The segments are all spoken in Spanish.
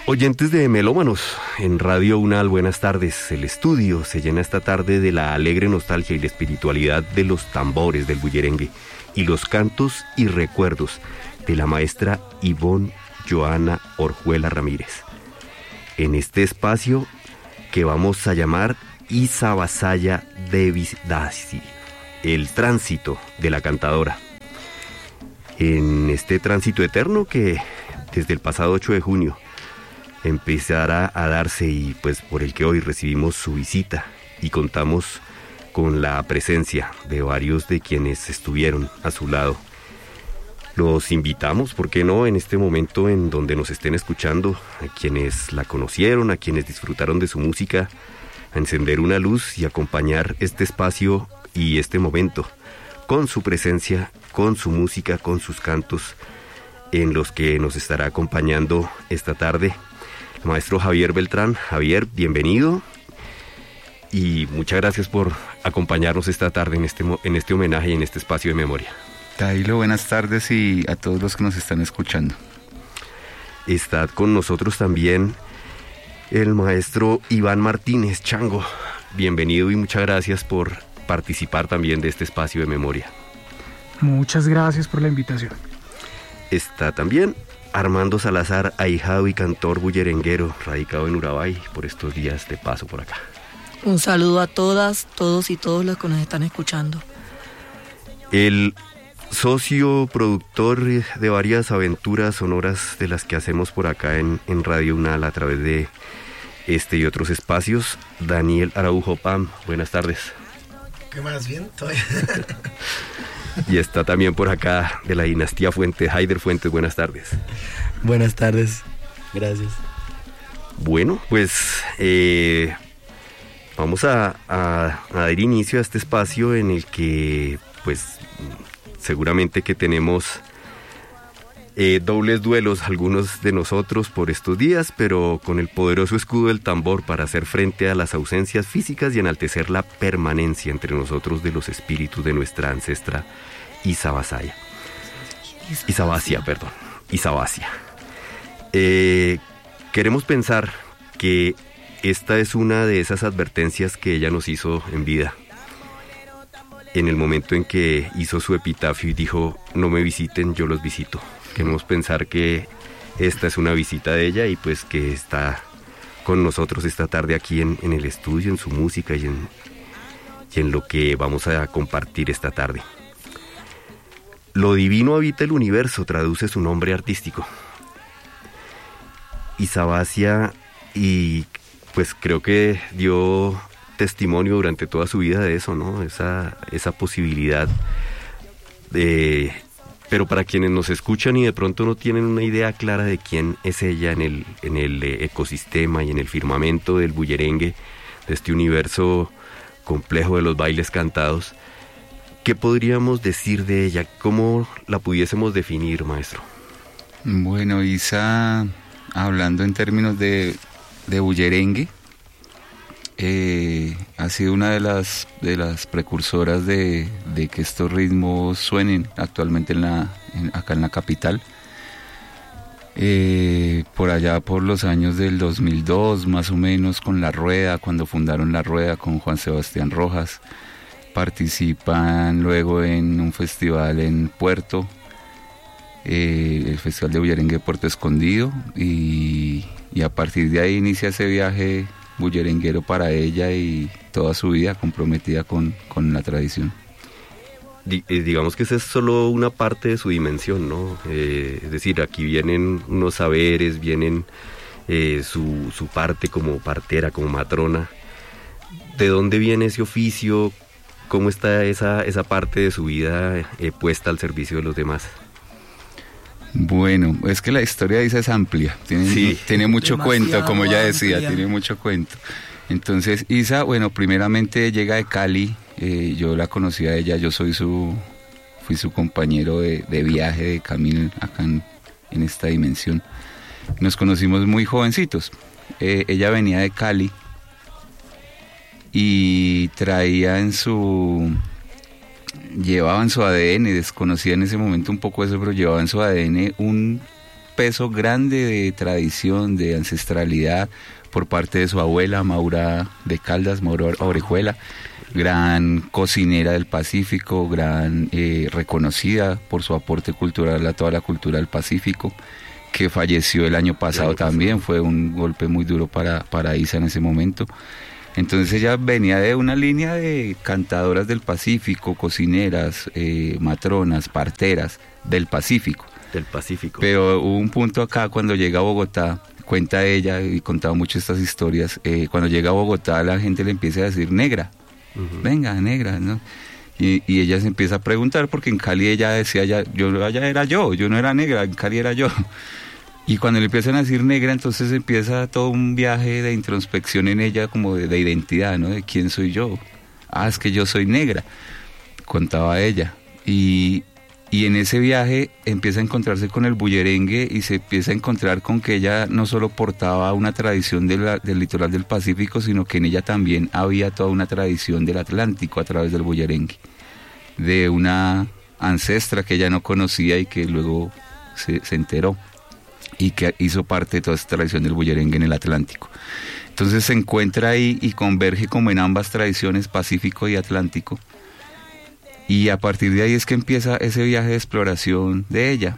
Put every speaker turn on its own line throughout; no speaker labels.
Oyentes de Melómanos, en Radio Unal, buenas tardes. El estudio se llena esta tarde de la alegre nostalgia y la espiritualidad de los tambores del bullerengue y los cantos y recuerdos de la maestra Ivonne Joana Orjuela Ramírez. En este espacio que vamos a llamar Isa Vasaya Devis Dasi, el tránsito de la cantadora. En este tránsito eterno que desde el pasado 8 de junio empezará a darse y pues por el que hoy recibimos su visita y contamos con la presencia de varios de quienes estuvieron a su lado. Los invitamos, ¿por qué no?, en este momento en donde nos estén escuchando, a quienes la conocieron, a quienes disfrutaron de su música, a encender una luz y acompañar este espacio y este momento con su presencia, con su música, con sus cantos, en los que nos estará acompañando esta tarde el maestro Javier Beltrán. Javier, bienvenido y muchas gracias por acompañarnos esta tarde en este homenaje y en este espacio de memoria.
Tailo, buenas tardes y a todos los que nos están escuchando.
Está con nosotros también el maestro Iván Martínez Chango. Bienvenido y muchas gracias por participar también de este espacio de memoria.
Muchas gracias por la invitación.
Está también Armando Salazar, ahijado y cantor bullerenguero, radicado en Urabay, por estos días de paso por acá.
Un saludo a todas, todos y todos los que nos están escuchando.
El socio productor de varias aventuras sonoras de las que hacemos por acá en Radio Unal a través de este y otros espacios, Daniel Araujo Pam. Buenas tardes.
¿Qué más? ¿Bien? ¿Todo?
Y está también por acá de la dinastía Fuentes, Haider Fuentes. Buenas tardes.
Buenas tardes, gracias.
Bueno, pues vamos a dar inicio a este espacio en el que pues seguramente que tenemos dobles duelos algunos de nosotros por estos días, pero con el poderoso escudo del tambor para hacer frente a las ausencias físicas y enaltecer la permanencia entre nosotros de los espíritus de nuestra ancestra Isa Vasaya. Isa Vasia. Queremos pensar que esta es una de esas advertencias que ella nos hizo en vida, en el momento en que hizo su epitafio y dijo: no me visiten, yo los visito. Queremos pensar que esta es una visita de ella y pues que está con nosotros esta tarde aquí en el estudio, en su música y en lo que vamos a compartir esta tarde. Lo divino habita el universo, traduce su nombre artístico. Isa Vasia, y pues creo que dio testimonio durante toda su vida de eso, ¿no? Esa posibilidad de... Pero para quienes nos escuchan y de pronto no tienen una idea clara de quién es ella en el ecosistema y en el firmamento del bullerengue, de este universo complejo de los bailes cantados, ¿qué podríamos decir de ella? ¿Cómo la pudiésemos definir, maestro?
Bueno, Isa, hablando en términos de bullerengue, ha sido una de las precursoras de que estos ritmos suenen actualmente acá en la capital. Por allá por los años del 2002, más o menos, con La Rueda, cuando fundaron La Rueda con Juan Sebastián Rojas, participan luego en un festival en Puerto, el Festival de Bullerengue de Puerto Escondido, y a partir de ahí inicia ese viaje bullerenguero para ella y toda su vida comprometida con la tradición.
Digamos que esa es solo una parte de su dimensión, ¿no? Es decir, aquí vienen unos saberes, vienen su parte como partera, como matrona. ¿De dónde viene ese oficio? ¿Cómo está esa parte de su vida puesta al servicio de los demás?
Bueno, es que la historia de Isa es amplia, tiene mucho cuento, como ella decía, amplia. Tiene mucho cuento. Entonces Isa, bueno, primeramente llega de Cali, yo la conocí a ella, yo fui su compañero de viaje, de camino acá en esta dimensión. Nos conocimos muy jovencitos, ella venía de Cali y llevaba en su ADN, desconocía en ese momento un poco eso, pero llevaba en su ADN un peso grande de tradición, de ancestralidad por parte de su abuela, Maura de Caldas, Maura Orejuela, gran cocinera del Pacífico, gran reconocida por su aporte cultural a toda la cultura del Pacífico, que falleció el año pasado también. Fue un golpe muy duro para Isa en ese momento. Entonces ella venía de una línea de cantadoras del Pacífico, cocineras, matronas, parteras del Pacífico.
Del Pacífico.
Pero hubo un punto acá cuando llega a Bogotá, cuenta ella, y contaba mucho estas historias, cuando llega a Bogotá la gente le empieza a decir negra, venga, negra, ¿no? Y ella se empieza a preguntar, porque en Cali ella decía, allá era yo no era negra, en Cali era yo. Y cuando le empiezan a decir negra, entonces empieza todo un viaje de introspección en ella, como de identidad, ¿no? De quién soy yo. Es que yo soy negra, contaba ella. Y en ese viaje empieza a encontrarse con el bullerengue y se empieza a encontrar con que ella no solo portaba una tradición del litoral del Pacífico, sino que en ella también había toda una tradición del Atlántico a través del bullerengue, de una ancestra que ella no conocía y que luego se enteró, y que hizo parte de toda esta tradición del bullerengue en el Atlántico. Entonces se encuentra ahí y converge como en ambas tradiciones, Pacífico y Atlántico, y a partir de ahí es que empieza ese viaje de exploración de ella,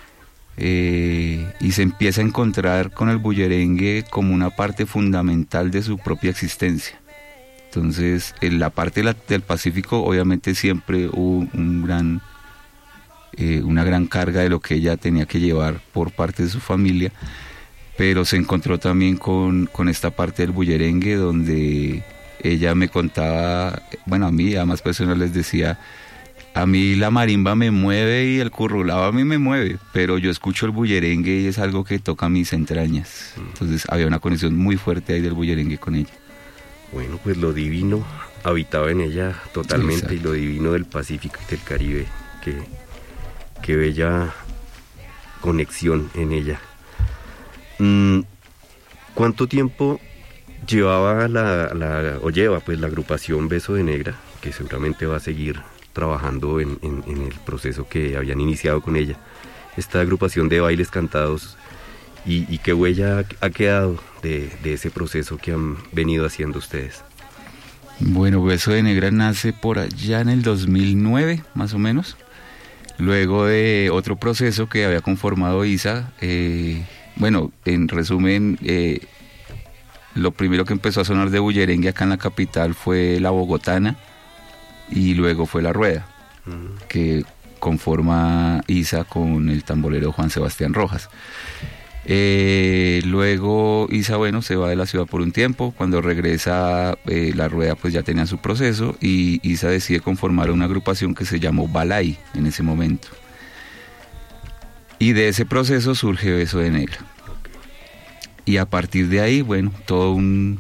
y se empieza a encontrar con el bullerengue como una parte fundamental de su propia existencia. Entonces en la parte del Pacífico obviamente siempre hubo una gran carga de lo que ella tenía que llevar por parte de su familia, pero se encontró también con esta parte del bullerengue, donde ella me contaba, bueno, a mí, a más personas les decía, a mí la marimba me mueve y el currulao a mí me mueve, pero yo escucho el bullerengue y es algo que toca mis entrañas. Entonces había una conexión muy fuerte ahí del bullerengue con ella.
Bueno, pues lo divino habitaba en ella totalmente. Exacto. Y lo divino del Pacífico y del Caribe, qué bella conexión en ella. ¿Cuánto tiempo llevaba lleva la agrupación Beso de Negra, que seguramente va a seguir trabajando en el proceso que habían iniciado con ella, esta agrupación de bailes cantados, y qué huella ha quedado de ese proceso que han venido haciendo ustedes?
Bueno, Beso de Negra nace por allá en el 2009, más o menos, luego de otro proceso que había conformado Isa. Bueno, en resumen, lo primero que empezó a sonar de bullerengue acá en la capital fue la bogotana, y luego fue la rueda, que conforma Isa con el tamborero Juan Sebastián Rojas. Luego Isa, bueno, se va de la ciudad por un tiempo. Cuando regresa, la rueda pues ya tenía su proceso, y Isa decide conformar una agrupación que se llamó Balay en ese momento, y de ese proceso surge Beso de Negra. Y a partir de ahí, bueno, todo un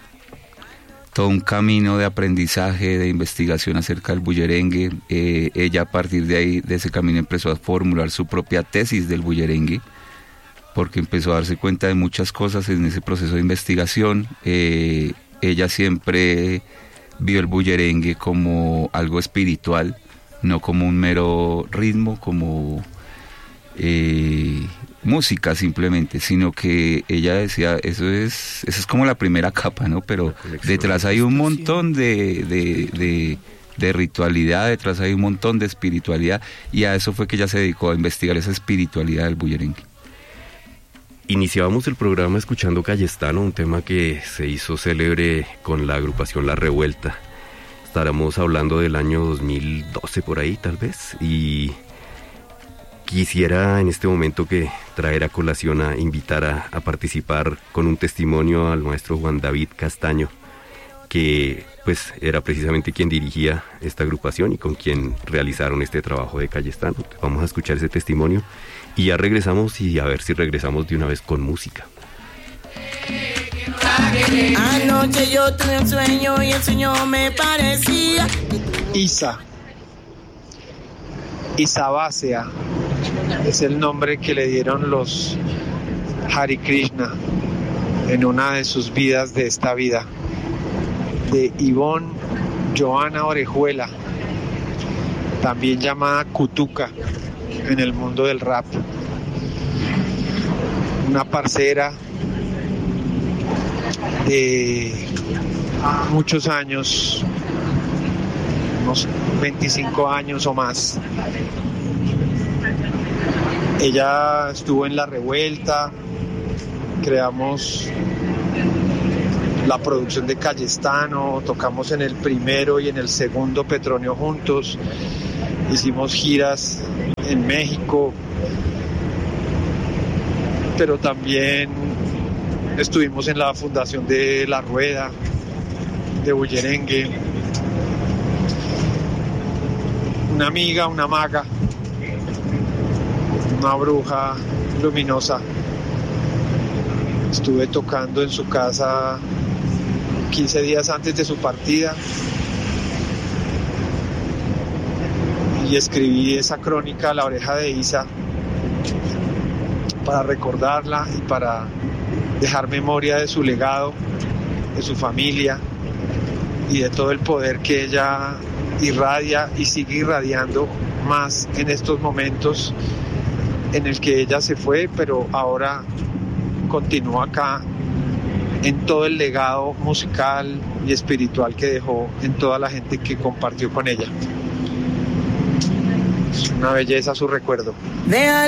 camino de aprendizaje, de investigación acerca del bullerengue. Ella a partir de ahí, de ese camino, empezó a formular su propia tesis del bullerengue, porque empezó a darse cuenta de muchas cosas en ese proceso de investigación. Ella siempre vio el bullerengue como algo espiritual, no como un mero ritmo, como música simplemente, sino que ella decía, esa es como la primera capa, ¿no? Pero detrás hay un montón de ritualidad, detrás hay un montón de espiritualidad, y a eso fue que ella se dedicó, a investigar esa espiritualidad del bullerengue.
Iniciábamos el programa escuchando Cayestano, un tema que se hizo célebre con la agrupación La Revuelta. Estaremos hablando del año 2012 por ahí, tal vez, y quisiera en este momento traer a colación, a invitar a participar con un testimonio al maestro Juan David Castaño, que pues era precisamente quien dirigía esta agrupación y con quien realizaron este trabajo de Cayestano. Vamos a escuchar ese testimonio y ya regresamos, y a ver si regresamos de una vez con música.
Anoche yo tuve un sueño y el sueño me parecía
Isabásea es el nombre que le dieron los Hare Krishna en una de sus vidas de esta vida, de Ivonne Joana Orejuela, también llamada Cutuca en el mundo del rap. una parcera de muchos años, unos 25 años o más. Ella estuvo en La Revuelta, creamos la producción de Cayestano, tocamos en el primero y en el segundo Petronio juntos, hicimos giras en México, pero también estuvimos en la fundación de La Rueda, de Bullerengue. Una amiga, una maga, una bruja luminosa. Estuve tocando en su casa 15 días antes de su partida y escribí esa crónica, La Oreja de Isa, para recordarla y para dejar memoria de su legado, de su familia y de todo el poder que ella irradia y sigue irradiando, más en estos momentos en el que ella se fue, pero ahora continúa acá en todo el legado musical y espiritual que dejó en toda la gente que compartió con ella. Es una belleza su recuerdo.